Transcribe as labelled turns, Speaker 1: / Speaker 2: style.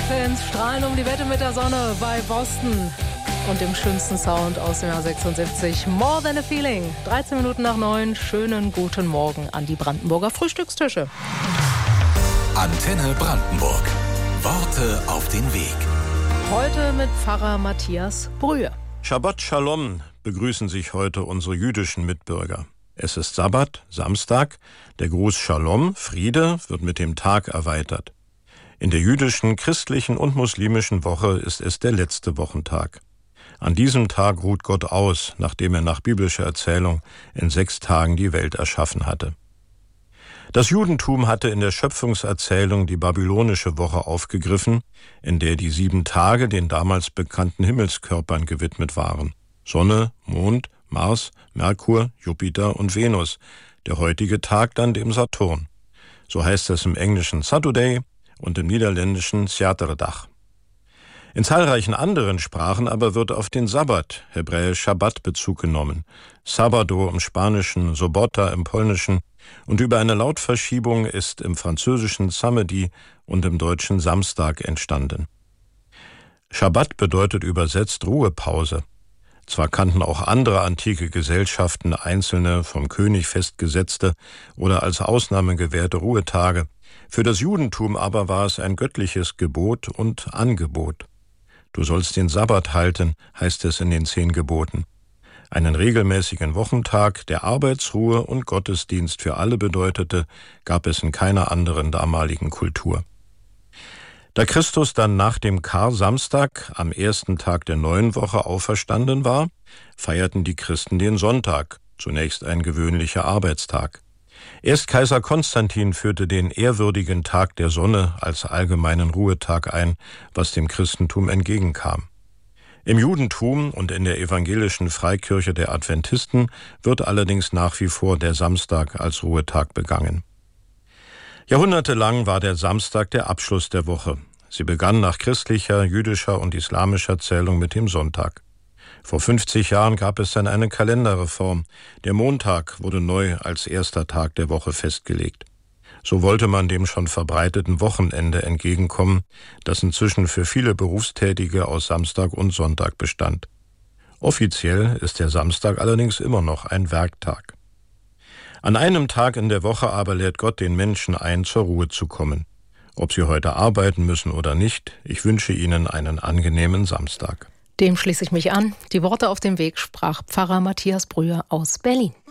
Speaker 1: Fans strahlen um die Wette mit der Sonne bei Boston und dem schönsten Sound aus dem Jahr 76. More Than a Feeling. 13 Minuten nach 9. Schönen guten Morgen an die Brandenburger Frühstückstische.
Speaker 2: Antenne Brandenburg. Worte auf den Weg.
Speaker 1: Heute mit Pfarrer Matthias Brühe.
Speaker 3: Shabbat Shalom begrüßen sich heute unsere jüdischen Mitbürger. Es ist Sabbat, Samstag. Der Gruß Shalom, Friede, wird mit dem Tag erweitert. In der jüdischen, christlichen und muslimischen Woche ist es der letzte Wochentag. An diesem Tag ruht Gott aus, nachdem er nach biblischer Erzählung in 6 Tagen die Welt erschaffen hatte. Das Judentum hatte in der Schöpfungserzählung die babylonische Woche aufgegriffen, in der die 7 Tage den damals bekannten Himmelskörpern gewidmet waren. Sonne, Mond, Mars, Merkur, Jupiter und Venus, der heutige Tag dann dem Saturn. So heißt es im Englischen Saturday und im Niederländischen Sjaterdag. In zahlreichen anderen Sprachen aber wird auf den Sabbat, hebräisch Schabbat, Bezug genommen. Sabado im Spanischen, Sobota im Polnischen und über eine Lautverschiebung ist im Französischen Samedi und im Deutschen Samstag entstanden. Schabbat bedeutet übersetzt Ruhepause. Zwar kannten auch andere antike Gesellschaften einzelne vom König festgesetzte oder als Ausnahme gewährte Ruhetage, für das Judentum aber war es ein göttliches Gebot und Angebot. Du sollst den Sabbat halten, heißt es in den 10 Geboten. Einen regelmäßigen Wochentag, der Arbeitsruhe und Gottesdienst für alle bedeutete, gab es in keiner anderen damaligen Kultur. Da Christus dann nach dem Kar-Samstag am ersten Tag der neuen Woche auferstanden war, feierten die Christen den Sonntag, zunächst ein gewöhnlicher Arbeitstag. Erst Kaiser Konstantin führte den ehrwürdigen Tag der Sonne als allgemeinen Ruhetag ein, was dem Christentum entgegenkam. Im Judentum und in der evangelischen Freikirche der Adventisten wird allerdings nach wie vor der Samstag als Ruhetag begangen. Jahrhundertelang war der Samstag der Abschluss der Woche. Sie begann nach christlicher, jüdischer und islamischer Zählung mit dem Sonntag. Vor 50 Jahren gab es dann eine Kalenderreform. Der Montag wurde neu als erster Tag der Woche festgelegt. So wollte man dem schon verbreiteten Wochenende entgegenkommen, das inzwischen für viele Berufstätige aus Samstag und Sonntag bestand. Offiziell ist der Samstag allerdings immer noch ein Werktag. An einem Tag in der Woche aber lädt Gott den Menschen ein, zur Ruhe zu kommen. Ob sie heute arbeiten müssen oder nicht, ich wünsche ihnen einen angenehmen Samstag.
Speaker 1: Dem schließe ich mich an. Die Worte auf dem Weg sprach Pfarrer Matthias Brühe aus Berlin.